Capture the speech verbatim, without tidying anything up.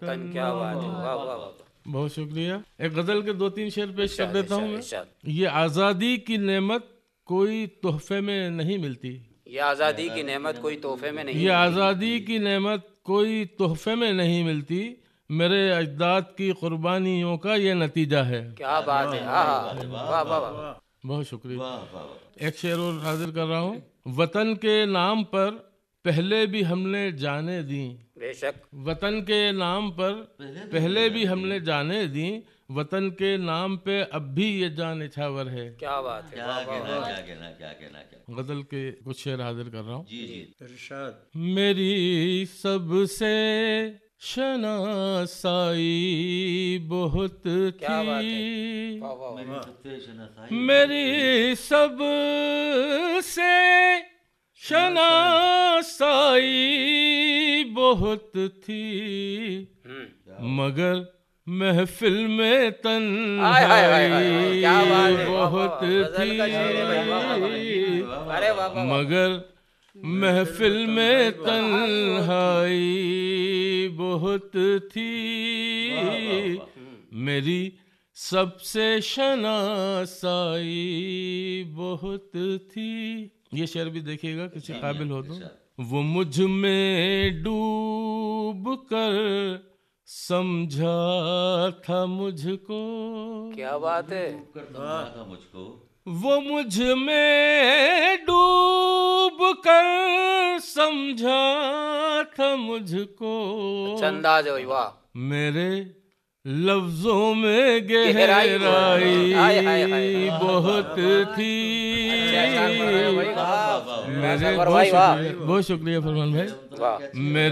वतन। क्या बात है, वाह वाह वाह। बहुत शुक्रिया। एक गजल के दो तीन शेर पेश कर देता हूँ मैं। इरशाद। ये आज़ादी की नेमत कोई तोहफे में नहीं मिलती। ये आज़ादी की नेमत कोई तोहफे में नहीं ये मिलती। आज़ादी की नेमत कोई तोहफे में नहीं मिलती, मेरे अजदाद की कुर्बानियों का ये नतीजा है। क्या बात है, हाँ हाँ, वाह वाह वाह। बहुत शुक्रिया। एक शेर और हाजिर कर रहा हूँ। वतन के नाम पर पहले भी हमने जाने दी, बेशक। वतन के नाम पर पहले भी हमने जाने दी, वतन के नाम पे अब भी ये जान निछावर है। क्या बात है, वाह वाह वाह। क्या कहना क्या कहना क्या। गजल के कुछ शेर हाजिर कर रहा हूँ। जी जी इरशाद। मेरी सबसे शनासाई बहुत क्या बात है, थी, वाह वाह वाह। सबसे शनासाई मेरी सबसे शनासाई बहुत थी, हम्म। मगर महफिल में हाय हाय हाय हाय, तन्हाई क्या बात है, वाह, वाह, बहुत वाह। गजल का शेर है भाई, वाह, वाह, वाह। थी, अरे वाह वाह वाह। मगर महफिल में तन्हाई बहुत थी, मेरी सबसे शनासाई बहुत थी। ये शेर भी देखिएगा किसी काबिल हो तो। वो मुझ में डूब कर समझा था मुझको, क्या बात है, था मुझको। वो मुझ में डूब कर समझा था मुझको, अच्छा अंदाज है भाई, वाह। मेरे लफ्जों में गहराई गहराई हाय हाय हाय। बहुत थी। अच्छा एहसान कर रहे हो भाई, वाह। मेरे फरमान बहुत भाई, वाह शुक्रिया, बहुत शुक्रिया फरमान भाई। वाह। मेरे